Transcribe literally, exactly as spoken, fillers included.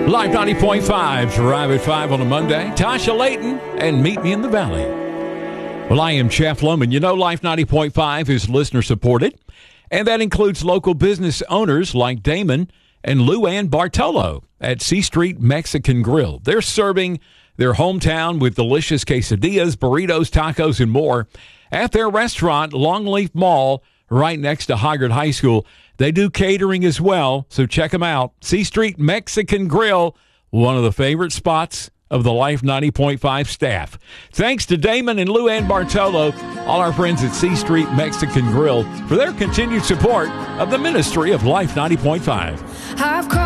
Live ninety point five, Drive at five on a Monday. Tasha Layton and Meet Me in the Valley. Well, I am Jeff Loman. You know, Life ninety point five is listener supported, and that includes local business owners like Damon and Lou Ann Bartolo at C Street Mexican Grill. They're serving their hometown with delicious quesadillas, burritos, tacos, and more at their restaurant, Longleaf Mall, right next to Hoggard High School. They do catering as well, so check them out. C Street Mexican Grill, one of the favorite spots of the Life ninety point five staff. Thanks to Damon and Lou Ann Bartolo, all our friends at C Street Mexican Grill, for their continued support of the ministry of Life ninety point five.